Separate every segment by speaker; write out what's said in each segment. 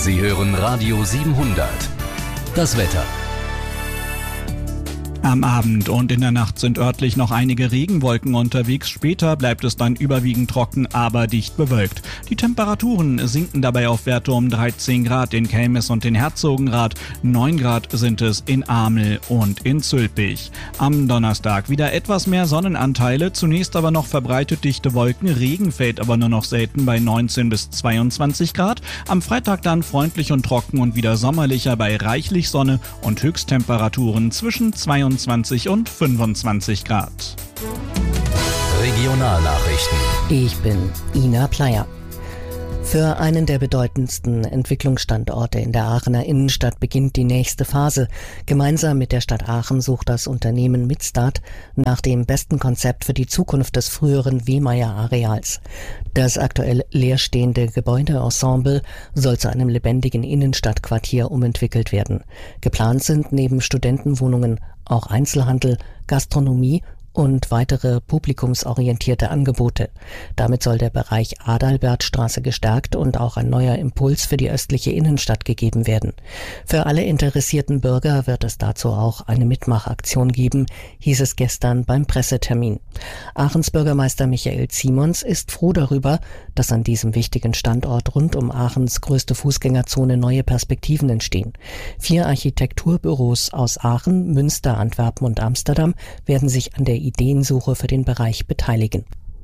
Speaker 1: Sie hören Radio 700. Das Wetter.
Speaker 2: Am Abend und in der Nacht sind örtlich noch einige Regenwolken unterwegs. Später bleibt es dann überwiegend trocken, aber dicht bewölkt. Die Temperaturen sinken dabei auf Werte um 13 Grad in Kelmis und in Herzogenrath. 9 Grad sind es in Amel und in Zülpich. Am Donnerstag wieder etwas mehr Sonnenanteile, zunächst aber noch verbreitet dichte Wolken. Regen fällt aber nur noch selten bei 19 bis 22 Grad. Am Freitag dann freundlich und trocken und wieder sommerlicher bei reichlich Sonne und Höchsttemperaturen zwischen 22 und 25 Grad.
Speaker 1: Regionalnachrichten.
Speaker 3: Ich bin Ina Pleyer. Für einen der bedeutendsten Entwicklungsstandorte in der Aachener Innenstadt beginnt die nächste Phase. Gemeinsam mit der Stadt Aachen sucht das Unternehmen Midstart nach dem besten Konzept für die Zukunft des früheren Wehmeyer-Areals. Das aktuell leerstehende Gebäudeensemble soll zu einem lebendigen Innenstadtquartier umentwickelt werden. Geplant sind neben Studentenwohnungen auch Einzelhandel, Gastronomie und weitere publikumsorientierte Angebote. Damit soll der Bereich Adalbertstraße gestärkt und auch ein neuer Impuls für die östliche Innenstadt gegeben werden. Für alle interessierten Bürger wird es dazu auch eine Mitmachaktion geben, hieß es gestern beim Pressetermin. Aachens Bürgermeister Michael Simons ist froh darüber, dass an diesem wichtigen Standort rund um Aachens größte Fußgängerzone neue Perspektiven entstehen. 4 Architekturbüros aus Aachen, Münster, Antwerpen und Amsterdam werden sich an der Ideensuche für den Bereich beteiligen.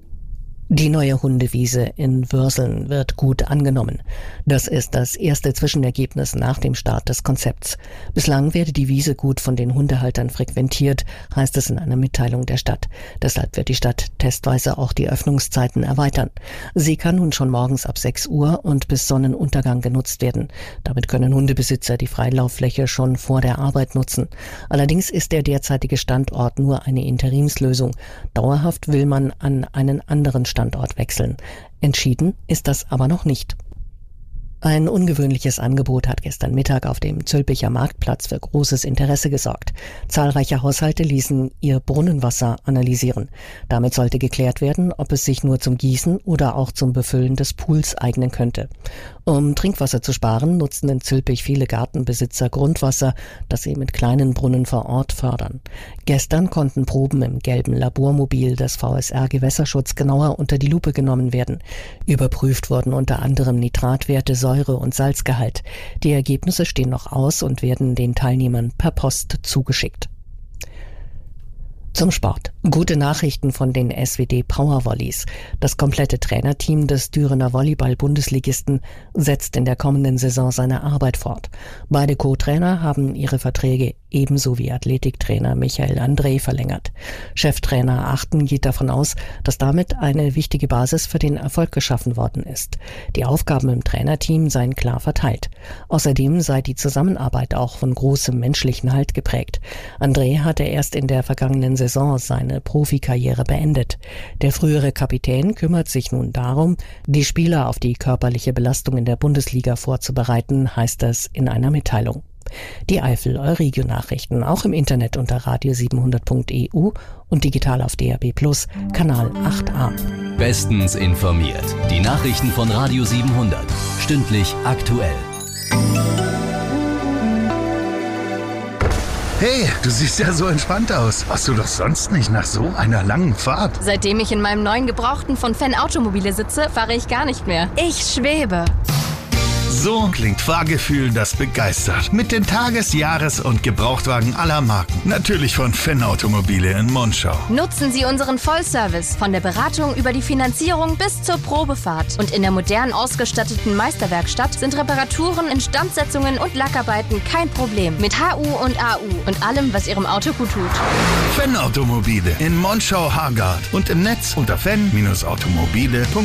Speaker 3: Die neue Hundewiese in Würseln wird gut angenommen. Das ist das erste Zwischenergebnis nach dem Start des Konzepts. Bislang werde die Wiese gut von den Hundehaltern frequentiert, heißt es in einer Mitteilung der Stadt. Deshalb wird die Stadt testweise auch die Öffnungszeiten erweitern. Sie kann nun schon morgens ab 6 Uhr und bis Sonnenuntergang genutzt werden. Damit können Hundebesitzer die Freilauffläche schon vor der Arbeit nutzen. Allerdings ist der derzeitige Standort nur eine Interimslösung. Dauerhaft will man an einen anderen Standort wechseln. Entschieden ist das aber noch nicht. Ein ungewöhnliches Angebot hat gestern Mittag auf dem Zülpicher Marktplatz für großes Interesse gesorgt. Zahlreiche Haushalte ließen ihr Brunnenwasser analysieren. Damit sollte geklärt werden, ob es sich nur zum Gießen oder auch zum Befüllen des Pools eignen könnte. Um Trinkwasser zu sparen, nutzten in Zülpich viele Gartenbesitzer Grundwasser, das sie mit kleinen Brunnen vor Ort fördern. Gestern konnten Proben im gelben Labormobil des VSR Gewässerschutz genauer unter die Lupe genommen werden. Überprüft wurden unter anderem Nitratwerte, Säure- und Salzgehalt. Die Ergebnisse stehen noch aus und werden den Teilnehmern per Post zugeschickt. Zum Sport. Gute Nachrichten von den SWD Powervolleys. Das komplette Trainerteam des Dürener Volleyball-Bundesligisten setzt in der kommenden Saison seine Arbeit fort. Beide Co-Trainer haben ihre Verträge ebenso wie Athletiktrainer Michael André verlängert. Cheftrainer Achten geht davon aus, dass damit eine wichtige Basis für den Erfolg geschaffen worden ist. Die Aufgaben im Trainerteam seien klar verteilt. Außerdem sei die Zusammenarbeit auch von großem menschlichen Halt geprägt. André hatte erst in der vergangenen Saison seine Profikarriere beendet. Der frühere Kapitän kümmert sich nun darum, die Spieler auf die körperliche Belastung in der Bundesliga vorzubereiten, heißt es in einer Mitteilung. Die Eifel Euregio-Nachrichten auch im Internet unter radio700.eu und digital auf DAB+, Kanal 8a.
Speaker 1: Bestens informiert. Die Nachrichten von Radio 700. Stündlich aktuell.
Speaker 4: Hey, du siehst ja so entspannt aus. Warst du doch sonst nicht nach so einer langen Fahrt?
Speaker 5: Seitdem ich in meinem neuen Gebrauchten von Fan Automobile sitze, fahre ich gar nicht mehr. Ich schwebe.
Speaker 4: So klingt Fahrgefühl, das begeistert. Mit den Tages-, Jahres- und Gebrauchtwagen aller Marken. Natürlich von Fan Automobile in Monschau.
Speaker 5: Nutzen Sie unseren Vollservice von der Beratung über die Finanzierung bis zur Probefahrt. Und in der modern ausgestatteten Meisterwerkstatt sind Reparaturen, Instandsetzungen und Lackarbeiten kein Problem. Mit HU und AU und allem, was Ihrem Auto gut tut.
Speaker 4: Fan Automobile in Monschau-Hargard und im Netz unter fan-automobile.de.